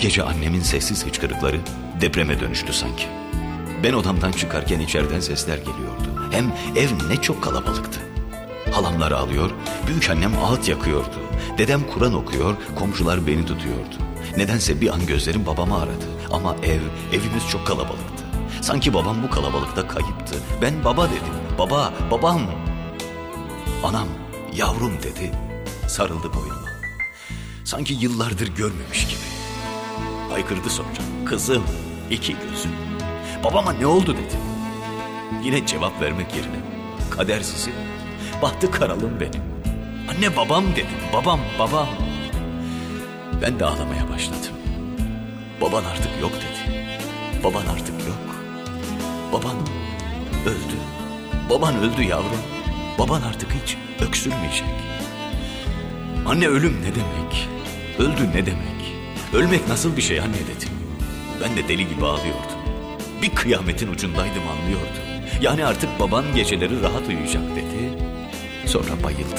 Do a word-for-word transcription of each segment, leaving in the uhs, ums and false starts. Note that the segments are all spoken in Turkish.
gece annemin sessiz hıçkırıkları depreme dönüştü sanki. Ben odamdan çıkarken içeriden sesler geliyordu. Hem ev ne çok kalabalıktı. Halamlar ağlıyor, büyükannem ağıt yakıyordu. Dedem Kur'an okuyor, komşular beni tutuyordu. Nedense bir an gözlerim babamı aradı. Ama ev, evimiz çok kalabalıktı. Sanki babam bu kalabalıkta kayıptı. Ben baba dedim. Baba, babam. Anam, yavrum dedi. Sarıldı boynuma. Sanki yıllardır görmemiş gibi. Haykırdı sonra. Kızım, iki gözüm. Babama ne oldu dedim. Yine cevap vermek yerine. Kader sizin. Bahtı karalım benim. Anne babam dedim. Babam, babam. Ben de ağlamaya başladım. Baban artık yok dedi. Baban artık yok. Baban öldü. Baban öldü yavrum. Baban artık hiç öksürmeyecek. Anne ölüm ne demek? Öldü ne demek? Ölmek nasıl bir şey anne dedim. Ben de deli gibi ağlıyordum. Bir kıyametin ucundaydım anlıyordum. Yani artık baban geceleri rahat uyuyacak dedi. Sonra bayıldı.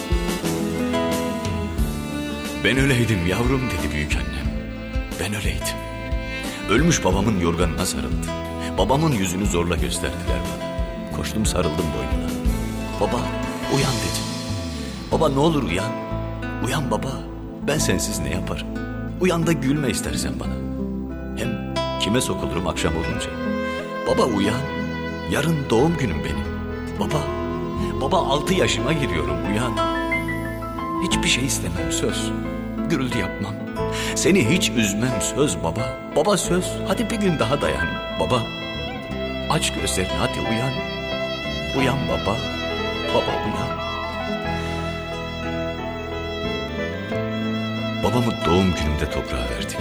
Ben öyleydim yavrum dedi büyükannem. Ben öyleydim. Ölmüş babamın yorganına sarıldı. Babamın yüzünü zorla gösterdiler bana. Koştum sarıldım boynuna. Baba uyan dedim. Baba ne olur uyan. Uyan baba. Ben sensiz ne yaparım? Uyan da gülme istersen bana. Hem kime sokulurum akşam olunca? Baba uyan. Yarın doğum günüm benim. Baba. Baba altı yaşıma giriyorum uyan. Hiçbir şey istemem söz. Gürültü yapmam. Seni hiç üzmem söz baba. Baba söz. Hadi bir gün daha dayan baba. Aç gözlerini hadi uyan. Uyan baba. Baba uyan. Babamı doğum günümde toprağa verdik.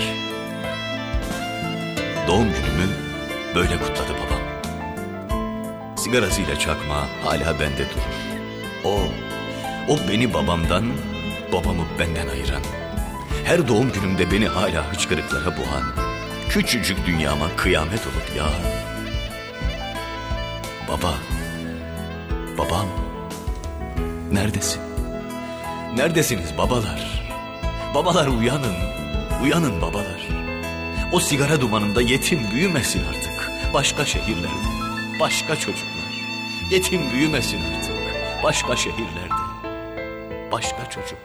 Doğum günümü böyle kutladı babam. Sigarasıyla çakma hala bende durur. O, o beni babamdan, babamı benden ayıran. Her doğum günümde beni hala hıçkırıklara boğan. Küçücük dünyama kıyamet olup yağan. Baba, babam, neredesin? Neredesiniz babalar? Babalar uyanın, uyanın babalar. O sigara dumanında yetim büyümesin artık. Başka şehirlerde, başka çocuklar. Yetim büyümesin artık. Başka şehirlerde, başka çocuklar.